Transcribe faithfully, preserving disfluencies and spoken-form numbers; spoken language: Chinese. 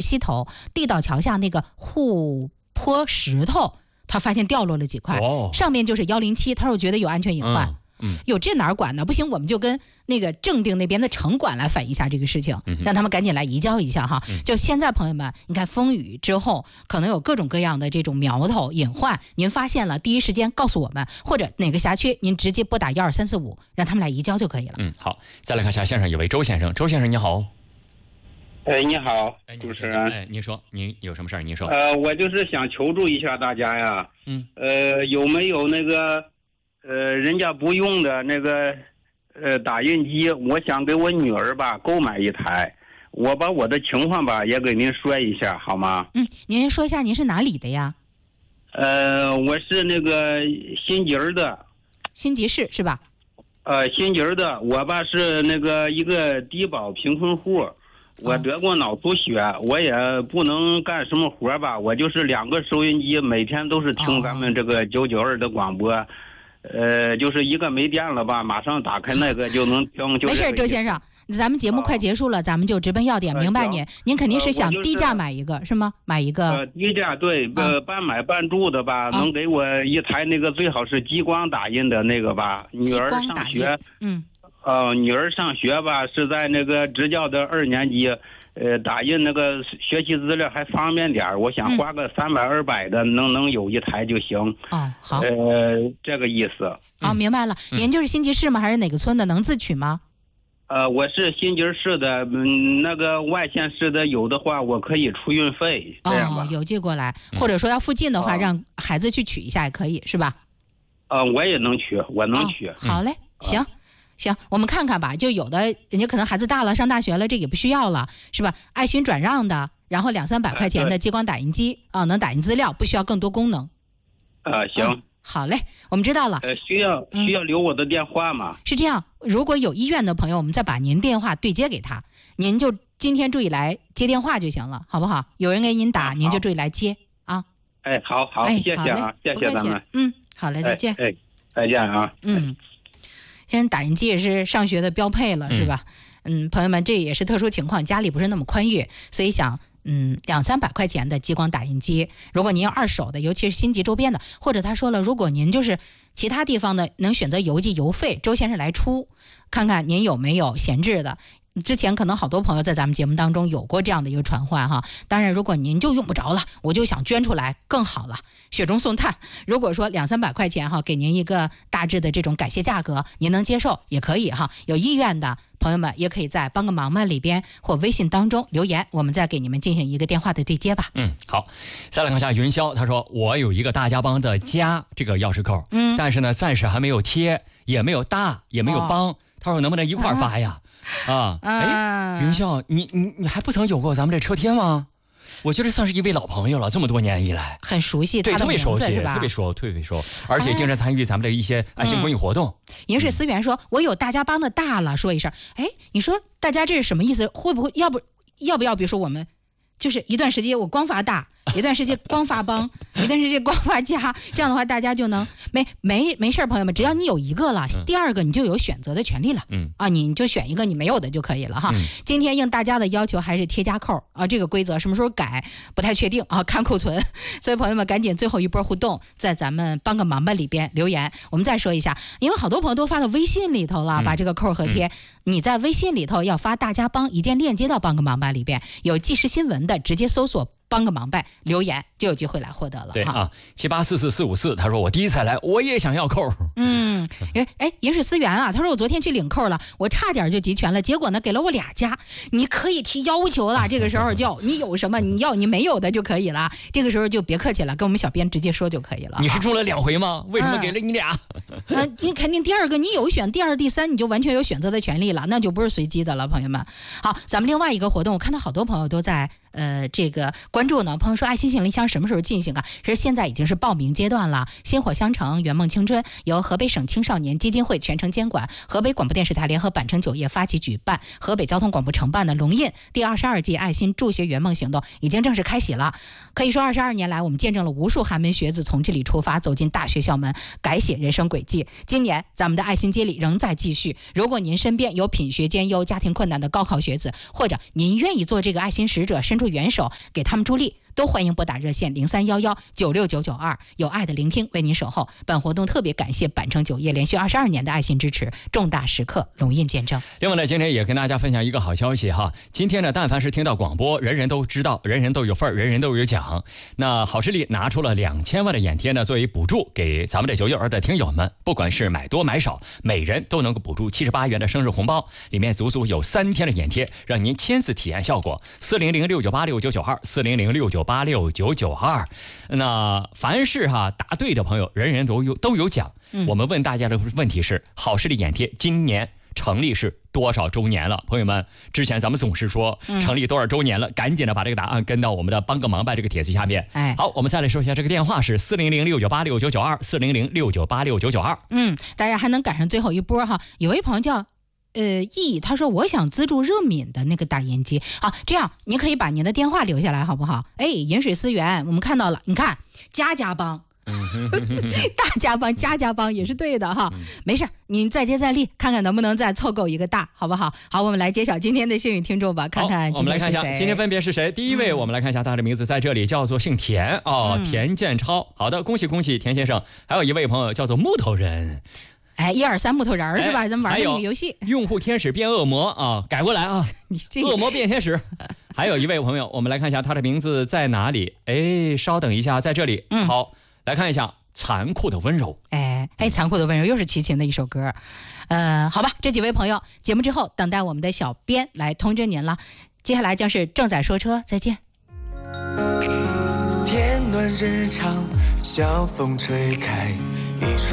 溪头地道桥下那个护坡石头，他发现掉落了几块，哦、上面就是一零七，他说我觉得有安全隐患。嗯嗯，有这哪儿管呢？不行，我们就跟那个正定那边的城管来反映一下这个事情，嗯、让他们赶紧来移交一下哈。嗯、就现在朋友们，你看风雨之后，可能有各种各样的这种苗头隐患，您发现了，第一时间告诉我们，或者哪个辖区，您直接拨打幺二三四五，让他们来移交就可以了。 嗯，好，再来看一下线上有位周先生，周先生你好。 哎，你好，主持人。 哎，您说，您有什么事儿？您说。 呃，我就是想求助一下大家呀。嗯。呃，有没有那个？呃，人家不用的那个呃打印机，我想给我女儿吧购买一台，我把我的情况吧也给您说一下，好吗？ 嗯，您说一下您是哪里的呀？ 呃，我是那个新集儿的。 新集市是吧？ 呃，新集儿的，我吧是那个一个低保贫困户，我得过脑出血，哦、我也不能干什么活吧，我就是两个收音机，每天都是听咱们这个九九二的广播。哦呃，就是一个没电了吧，马上打开那个就能听。就没事，周先生，咱们节目快结束了，咱们就直奔要点，明白您？您肯定是想低价买一个，是吗？买一个？ 呃，低价对，呃，半买半住的吧，能给我一台那个最好是激光打印的那个吧。女儿上学， 嗯， 呃，女儿上学吧是在那个支教的二年级。呃，打印那个学习资料还方便点儿，我想花个三百二百的，能能有一台就行。 哦，好。 呃，这个意思。 哦，明白了。您就是新集市吗？还是哪个村的？能自取吗？ 呃，我是新集市的，嗯，那个外县市的有的话，我可以出运费。这样吧。 哦，邮寄过来，或者说要附近的话，让孩子去取一下也可以，是吧？ 呃，我也能取，我能取。 哦、好嘞，行。行，我们看看吧。就有的人家可能孩子大了，上大学了，这也不需要了，是吧？爱心转让的，然后两三百块钱的激光打印机啊、呃，能打印资料，不需要更多功能。 呃，行、嗯， 好嘞，我们知道了。 呃，需要需要留我的电话吗？ 是这样，如果有医院的朋友，我们再把您电话对接给他，您就今天注意来接电话就行了，好不好？有人给您打，您就注意来接啊。 哎，好好，哎、谢谢啊，谢谢咱们。 嗯，好嘞，再见。 哎，哎再见啊。 嗯。现在打印机也是上学的标配了，是吧？嗯，朋友们，这也是特殊情况，家里不是那么宽裕，所以想，嗯，两三百块钱的激光打印机，如果您要二手的，尤其是新集周边的，或者他说了，如果您就是其他地方的，能选择邮寄邮费，周先生来出，看看您有没有闲置的。之前可能好多朋友在咱们节目当中有过这样的一个传唤哈，当然如果您就用不着了，我就想捐出来更好了，雪中送炭。如果说两三百块钱哈，给您一个大致的这种感谢价格，您能接受也可以哈。有意愿的朋友们也可以在帮个忙嘛里边或微信当中留言，我们再给你们进行一个电话的对接吧。 嗯，好，再来看一下云霄，他说我有一个大家帮的家这个钥匙扣，嗯，但是呢暂时还没有贴，也没有大，也没有帮，哦、他说能不能一块发呀？啊，哎，云霄，你你你还不曾有过咱们这车贴吗？我觉得算是一位老朋友了，这么多年以来， 很熟悉他的名字，对，特别熟悉， 是吧？ 特别熟，特别熟，而且经常参与咱们的一些爱心公益活动。 饮水思源说：“嗯、我有大家帮的大了，说一声。”哎，你说大家这是什么意思？会不会要不要不要？比如说我们就是一段时间我光发大。一段时间光发帮，一段时间光发家，这样的话大家就能没没没事，朋友们，只要你有一个了，嗯、第二个你就有选择的权利了。嗯啊，你就选一个你没有的就可以了哈。嗯、今天应大家的要求还是贴加扣啊，这个规则什么时候改不太确定啊，看库存。所以朋友们赶紧最后一波互动，在咱们帮个忙吧里边留言。我们再说一下，因为好多朋友都发到微信里头了，嗯、把这个扣和贴。嗯、你在微信里头要发大家帮一键链接到帮个忙吧里边，有即时新闻的直接搜索。帮个忙呗，留言就有机会来获得了。 对啊，七八四四四五四，他说我第一次来，我也想要扣。 嗯，哎哎，饮水思源啊，他说我昨天去领扣了，我差点就集全了，结果呢给了我俩家。你可以提要求了，这个时候就你有什么你要你没有的就可以了，这个时候就别客气了，跟我们小编直接说就可以了。 你是中了两回吗？为什么给了你俩？ 嗯、呃，你肯定第二个你有选，第二、第三你就完全有选择的权利了，那就不是随机的了，朋友们。好，咱们另外一个活动，我看到好多朋友都在。呃，这个关注呢，朋友说爱心行李箱什么时候进行啊？其实现在已经是报名阶段了。薪火相承，圆梦青春由河北省青少年基金会全程监管，河北广播电视台联合百城酒业发起举办，河北交通广播承办的龙印第二十二届爱心助学圆梦行动已经正式开启了。可以说二十二年来，我们见证了无数寒门学子从这里出发，走进大学校门，改写人生轨迹。今年咱们的爱心接力仍在继续。如果您身边有品学兼优、家庭困难的高考学子，或者您愿意做这个爱心使者，伸出援手，给他们助力，都欢迎拨打热线零三幺幺九六九九二，有爱的聆听为您守候。本活动特别感谢板城酒业连续二十二年的爱心支持，重大时刻荣印见证。 另外呢，今天也跟大家分享一个好消息哈，今天呢，但凡是听到广播，人人都知道，人人都有份，人人都有奖。那好视力拿出了两千万的眼贴呢，作为补助给咱们的九九二的听友们，不管是买多买少，每人都能够补助七十八元的生日红包，里面足足有三天的眼贴，让您亲自体验效果。四零零六九八六九九二，四零零六九八六九九二。那凡是哈答对的朋友，人人都有都有奖。嗯、我们问大家的问题是：好视力眼贴今年成立是多少周年了？朋友们，之前咱们总是说成立多少周年了，嗯、赶紧的把这个答案跟到我们的帮个忙吧这个帖子下面。哎，好，我们再来说一下这个电话是四零零六九八六九九二，四零零六九八六九九二。 嗯，大家还能赶上最后一波哈。有一朋友叫呃易，他说我想资助热敏的那个打印机。好，这样你可以把您的电话留下来好不好？哎，饮水思源，我们看到了，你看家家帮。大家帮家家帮也是对的哈，没事，您再接再厉，看看能不能再凑够一个大，好不好？好，我们来揭晓今天的幸运听众吧，看看今天是谁。 我们来看一下今天分别是谁。第一位，嗯、我们来看一下他的名字，在这里叫做姓田哦，嗯、田建超。好的，恭喜恭喜田先生。还有一位朋友叫做木头人。 哎，一二三木头人、哎、是吧？咱们玩这个游戏。 用户天使变恶魔啊，改过来啊！你这恶魔变天使。还有一位朋友，我们来看一下他的名字在哪里？哎，稍等一下，在这里。嗯，好。来看一下残酷的温柔。 哎哎，残酷的温柔又是齐秦的一首歌。呃，好吧，这几位朋友，节目之后等待我们的小编来通知您了。接下来将是正在说车，再见。天暖日长，小风吹开一